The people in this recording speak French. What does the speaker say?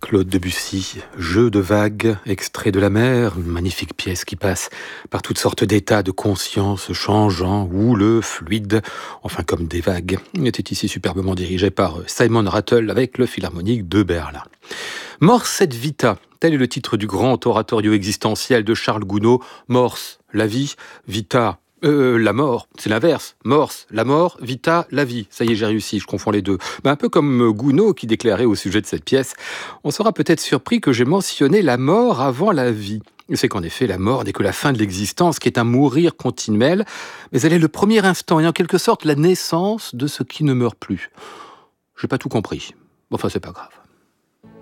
Claude Debussy, Jeu de vagues, extrait de la mer, une magnifique pièce qui passe par toutes sortes d'états de conscience changeants, houleux, fluides, enfin comme des vagues. Il était ici superbement dirigé par Simon Rattle avec le Philharmonique de Berlin. Mors et vita, tel est le titre du grand oratorio existentiel de Charles Gounod. Mors, la vie, vita, la mort, c'est l'inverse. Mors, la mort, vita, la vie. Ça y est, j'ai réussi, je confonds les deux. Un peu comme Gounod qui déclarait au sujet de cette pièce, on sera peut-être surpris que j'ai mentionné la mort avant la vie. C'est qu'en effet, la mort n'est que la fin de l'existence, qui est un mourir continuel, mais elle est le premier instant et en quelque sorte la naissance de ce qui ne meurt plus. J'ai pas tout compris. Enfin, c'est pas grave.